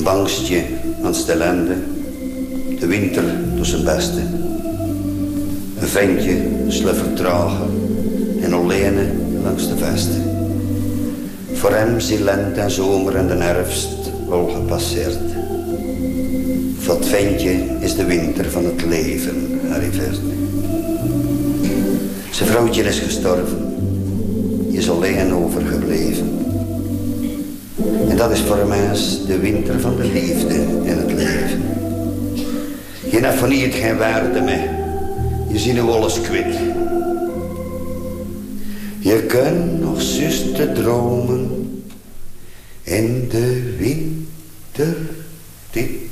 bangstje aan het ellende. De winter doet zijn beste. Een ventje sluffert trager en alleen langs de vesten. Voor hem zijn lente en zomer en de herfst al gepasseerd. Voor het ventje is de winter van het leven arriveerd. Zijn vrouwtje is gestorven, is alleen overgebleven. En dat is voor een mens de winter van de liefde in het leven. Je hebt van niet geen waarde meer, je ziet nu alles kwijt. Je kunt nog zuster dromen in de wintertijd.